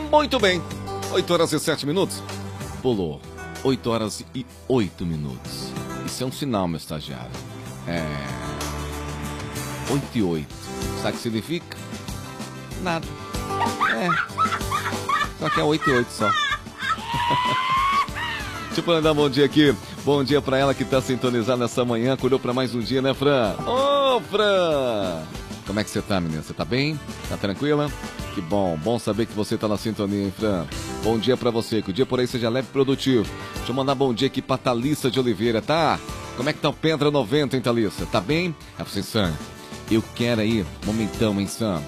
Muito bem, 8 horas e 7 minutos. Pulou, 8 horas e 8 minutos. Isso é um sinal, meu estagiário. 8 e 8. Sabe o que significa? Nada. Só que é 8 e 8 só. Deixa eu mandar um bom dia aqui. Bom dia pra ela que tá sintonizada nessa manhã. Acordou pra mais um dia, né, Fran? Ô, Fran! Como é que você tá, menina? Você tá bem? Tá tranquila? Que bom. Bom saber que você tá na sintonia, hein, Fran? Bom dia pra você. Que o dia por aí seja leve e produtivo. Deixa eu mandar bom dia aqui pra Thalissa de Oliveira, tá? Como é que tá o Pedra 90, hein, Thalissa? Tá bem? É pra você, Sam. Eu quero aí, momentão, hein, Sam?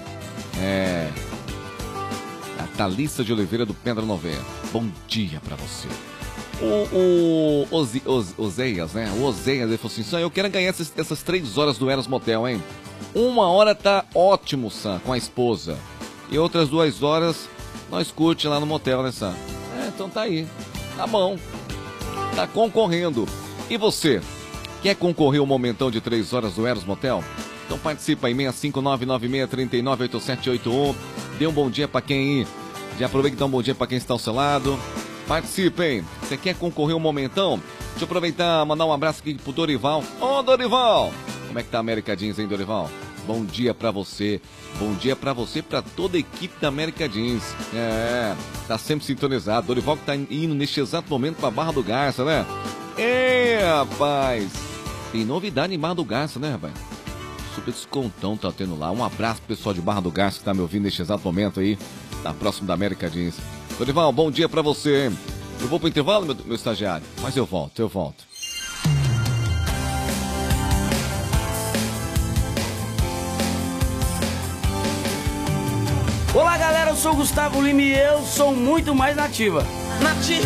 A Thalissa de Oliveira do Pedra 90. Bom dia pra você. O Oséias, né? O Oséias, ele falou assim, Sam, eu quero ganhar essas 3 horas do Eros Motel, hein? 1 hora tá ótimo, Sam, com a esposa. E outras 2 horas, nós curte lá no motel, né, Sam? Então tá aí. Tá bom. Tá concorrendo. E você? Quer concorrer ao momentão de 3 horas do Eros Motel? Então participa aí, 65996398781. Dê um bom dia pra quem ir. Já aproveita e dá um bom dia pra quem está ao seu lado. Participe, hein? Você quer concorrer ao momentão? Deixa eu aproveitar e mandar um abraço aqui pro Dorival. Ô, Dorival! Como é que tá a América Jeans, hein, Dorival? Bom dia pra você. Bom dia pra você, pra toda a equipe da América Jeans. Tá sempre sintonizado. Dorival que tá indo neste exato momento pra Barra do Garça, né? Rapaz! Tem novidade em Barra do Garça, né, rapaz? Super descontão tá tendo lá. Um abraço pro pessoal de Barra do Garça que tá me ouvindo neste exato momento aí. Tá próximo da América Jeans. Dorival, bom dia pra você, hein? Eu vou pro intervalo, meu estagiário, mas eu volto. Olá, galera, eu sou o Gustavo Lima e eu sou muito mais nativa.